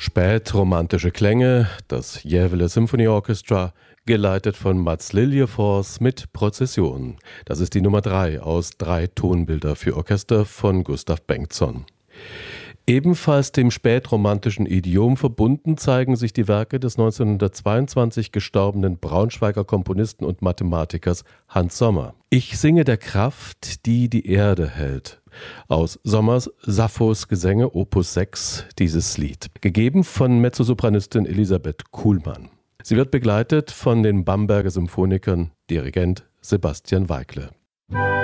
Spätromantische Klänge, das Gävle Symphony Orchestra, geleitet von Mats Liljefors mit Prozession. Das ist die Nummer 3 aus 3 Tonbilder für Orchester von Gustav Bengtsson. Ebenfalls dem spätromantischen Idiom verbunden zeigen sich die Werke des 1922 gestorbenen Braunschweiger Komponisten und Mathematikers Hans Sommer. Ich singe der Kraft, die die Erde hält. Aus Sommers Sapphos Gesänge Opus 6 dieses Lied, gegeben von Mezzosopranistin Elisabeth Kuhlmann. Sie wird begleitet von den Bamberger Symphonikern, Dirigent Sebastian Weigle.